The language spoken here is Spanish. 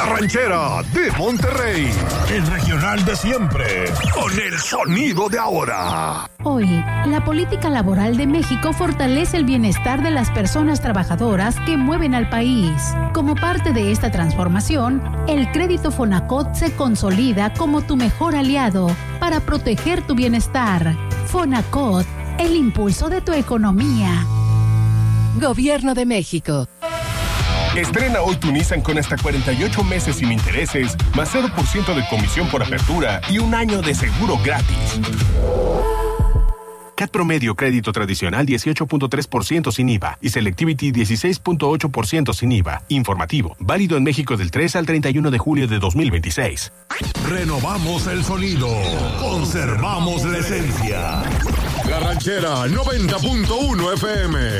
Ranchera de Monterrey. El regional de siempre, con el sonido de ahora. Hoy, la política laboral de México fortalece el bienestar de las personas trabajadoras que mueven al país. Como parte de esta transformación, el crédito Fonacot se consolida como tu mejor aliado para proteger tu bienestar. Fonacot, el impulso de tu economía. Gobierno de México. Estrena hoy tu Nissan con hasta 48 meses sin intereses, más 0% de comisión por apertura y un año de seguro gratis. CAT promedio crédito tradicional 18.3% sin IVA y Selectivity 16.8% sin IVA. Informativo. Válido en México del 3 al 31 de julio de 2026. Renovamos el sonido. Conservamos la esencia. La Ranchera 90.1 FM.